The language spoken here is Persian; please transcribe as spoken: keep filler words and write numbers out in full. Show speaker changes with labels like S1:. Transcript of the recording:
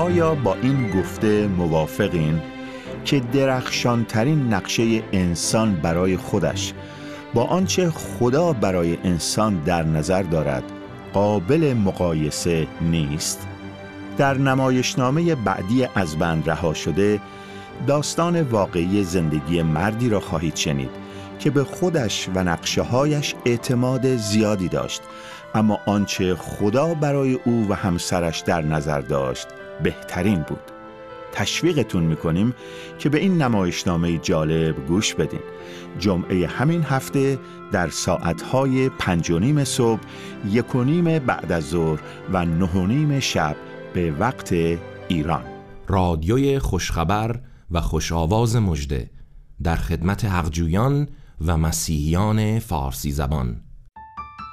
S1: آیا با این گفته موافقین که درخشانترین نقشه انسان برای خودش با آنچه خدا برای انسان در نظر دارد قابل مقایسه نیست؟ در نمایشنامه بعدی از بند رها شده داستان واقعی زندگی مردی را خواهید شنید که به خودش و نقشه‌هایش اعتماد زیادی داشت، اما آنچه خدا برای او و همسرش در نظر داشت بهترین بود. تشویقتون میکنیم که به این نمایشنامه جالب گوش بدین. جمعه همین هفته در ساعتهای پنج و نیم صبح، یک و نیم بعد از ظهر و نه و نیم شب به وقت ایران.
S2: رادیوی خوشخبر و خوشآواز مژده در خدمت حقجویان و مسیحیان فارسی زبان.